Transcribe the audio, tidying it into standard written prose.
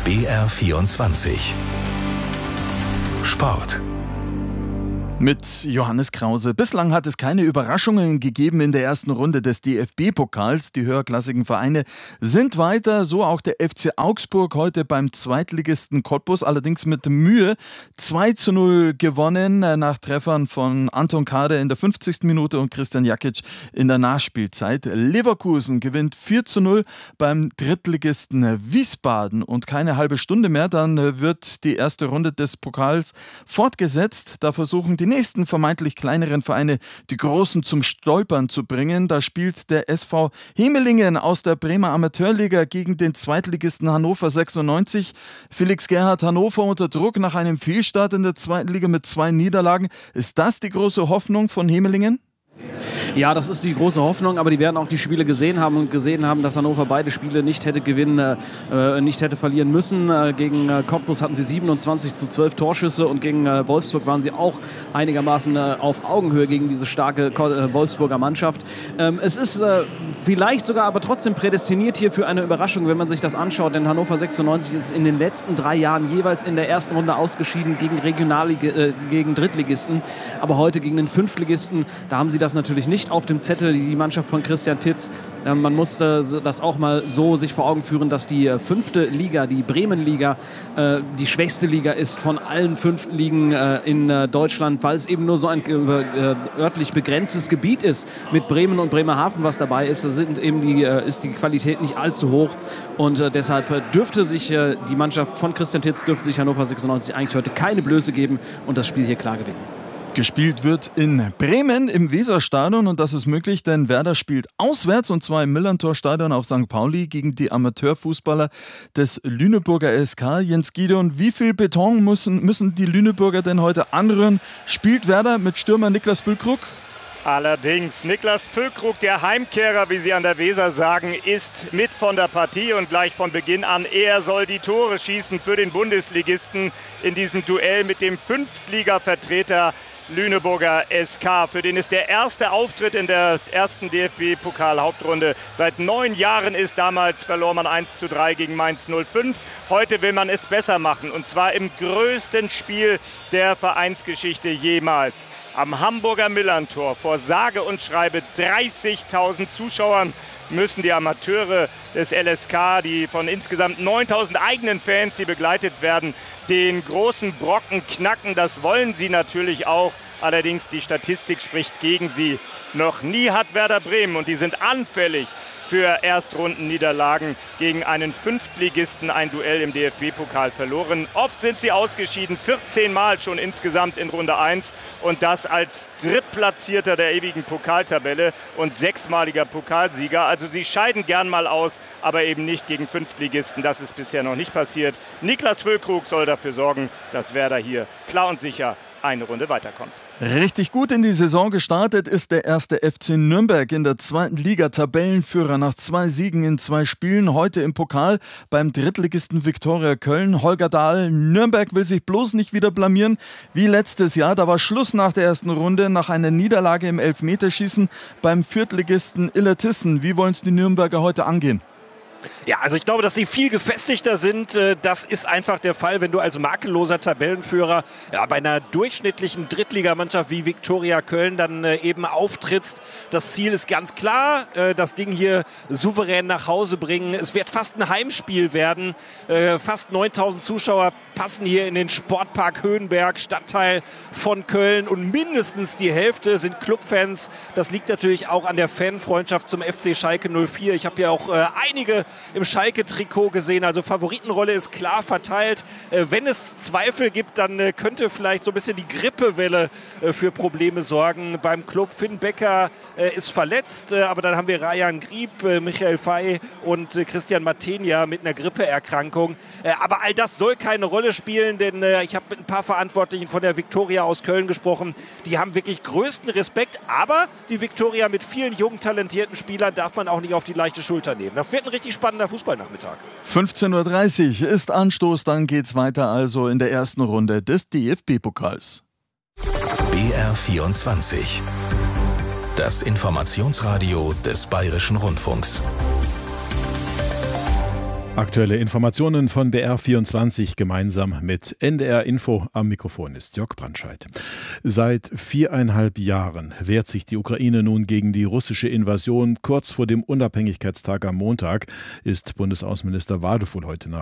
BR24 Sport. Mit Johannes Krause. Bislang hat es keine Überraschungen gegeben in der ersten Runde des DFB-Pokals. Die höherklassigen Vereine sind weiter, so auch der FC Augsburg heute beim Zweitligisten Cottbus, allerdings mit Mühe 2:0 gewonnen nach Treffern von Anton Kade in der 50. Minute und Christian Jakic in der Nachspielzeit. Leverkusen gewinnt 4:0 beim Drittligisten Wiesbaden und keine halbe Stunde mehr, dann wird die erste Runde des Pokals fortgesetzt. Da versuchen die nächsten vermeintlich kleineren Vereine die Großen zum Stolpern zu bringen. Da spielt der SV Hemelingen aus der Bremer Amateurliga gegen den Zweitligisten Hannover 96. Felix Gerhard, Hannover unter Druck nach einem Fehlstart in der zweiten Liga mit 2 Niederlagen. Ist das die große Hoffnung von Hemelingen? Ja, das ist die große Hoffnung, aber die werden auch die Spiele gesehen haben, dass Hannover beide Spiele nicht hätte verlieren müssen. Gegen Cottbus hatten sie 27:12 Torschüsse und gegen Wolfsburg waren sie auch einigermaßen auf Augenhöhe gegen diese starke Wolfsburger Mannschaft. Es ist vielleicht sogar aber trotzdem prädestiniert hier für eine Überraschung, wenn man sich das anschaut, denn Hannover 96 ist in den letzten 3 Jahren jeweils in der ersten Runde ausgeschieden gegen Drittligisten, aber heute gegen den Fünftligisten, da haben sie das natürlich nicht auf dem Zettel, die Mannschaft von Christian Titz. Man musste das auch mal so sich vor Augen führen, dass die 5. Liga, die Bremenliga, die schwächste Liga ist von allen 5 Ligen in Deutschland, weil es eben nur so ein örtlich begrenztes Gebiet ist mit Bremen und Bremerhaven, was dabei ist. Da ist die Qualität nicht allzu hoch und deshalb dürfte sich die Mannschaft von Christian Titz, Hannover 96 eigentlich heute keine Blöße geben und das Spiel hier klar gewinnen. Gespielt wird in Bremen im Weserstadion und das ist möglich, denn Werder spielt auswärts und zwar im Millantor-Stadion auf St. Pauli gegen die Amateurfußballer des Lüneburger SK. Jens Gideon, wie viel Beton müssen die Lüneburger denn heute anrühren? Spielt Werder mit Stürmer Niklas Füllkrug? Allerdings, Niklas Füllkrug, der Heimkehrer, wie sie an der Weser sagen, ist mit von der Partie und gleich von Beginn an. Er soll die Tore schießen für den Bundesligisten in diesem Duell mit dem Fünftliga-Vertreter Lüneburger SK. Für den ist der erste Auftritt in der ersten DFB-Pokal-Hauptrunde seit 9 Jahren ist. Damals verlor man 1:3 gegen Mainz 05. Heute will man es besser machen und zwar im größten Spiel der Vereinsgeschichte jemals. Am Hamburger Millantor vor sage und schreibe 30.000 Zuschauern müssen die Amateure des LSK, die von insgesamt 9.000 eigenen Fans, die begleitet werden, den großen Brocken knacken. Das wollen sie natürlich auch. Allerdings die Statistik spricht gegen sie. Noch nie hat Werder Bremen, und die sind anfällig für Erstrundenniederlagen, gegen einen Fünftligisten ein Duell im DFB-Pokal verloren. Oft sind sie ausgeschieden, 14 Mal schon insgesamt in Runde 1. Und das als Drittplatzierter der ewigen Pokaltabelle und 6-maliger Pokalsieger. Also sie scheiden gern mal aus, aber eben nicht gegen Fünftligisten. Das ist bisher noch nicht passiert. Niklas Füllkrug soll dafür sorgen, dass Werder hier klar und sicher eine Runde weiterkommt. Richtig gut in die Saison gestartet ist der erste FC Nürnberg in der 2. Liga, Tabellenführer nach 2 Siegen in 2 Spielen. Heute im Pokal beim Drittligisten Viktoria Köln. Holger Dahl, Nürnberg will sich bloß nicht wieder blamieren wie letztes Jahr. Da war Schluss nach der ersten Runde nach einer Niederlage im Elfmeterschießen beim Viertligisten Illertissen. Wie wollen es die Nürnberger heute angehen? Ja, also ich glaube, dass sie viel gefestigter sind. Das ist einfach der Fall, wenn du als makelloser Tabellenführer bei einer durchschnittlichen Drittligamannschaft wie Viktoria Köln dann eben auftrittst. Das Ziel ist ganz klar, das Ding hier souverän nach Hause bringen. Es wird fast ein Heimspiel werden. Fast 9.000 Zuschauer passen hier in den Sportpark Höhenberg, Stadtteil von Köln, und mindestens die Hälfte sind Clubfans. Das liegt natürlich auch an der Fanfreundschaft zum FC Schalke 04. Ich habe ja auch einige im Schalke-Trikot gesehen. Also Favoritenrolle ist klar verteilt. Wenn es Zweifel gibt, dann könnte vielleicht so ein bisschen die Grippewelle für Probleme sorgen beim Club. Finn Becker ist verletzt, aber dann haben wir Rayan Grieb, Michael Fey und Christian Matenia mit einer Grippeerkrankung. Aber all das soll keine Rolle spielen, denn ich habe mit ein paar Verantwortlichen von der Viktoria aus Köln gesprochen. Die haben wirklich größten Respekt, aber die Viktoria mit vielen jungen, talentierten Spielern darf man auch nicht auf die leichte Schulter nehmen. Das wird ein richtig spannender Fußballnachmittag. 15:30 Uhr ist Anstoß, dann geht's weiter also in der ersten Runde des DFB-Pokals. BR24, das Informationsradio des Bayerischen Rundfunks. Aktuelle Informationen von BR24 gemeinsam mit NDR Info. Am Mikrofon ist Jörg Brandscheid. Seit 4,5 Jahren wehrt sich die Ukraine nun gegen die russische Invasion. Kurz vor dem Unabhängigkeitstag am Montag ist Bundesaußenminister Wadefuhl heute nach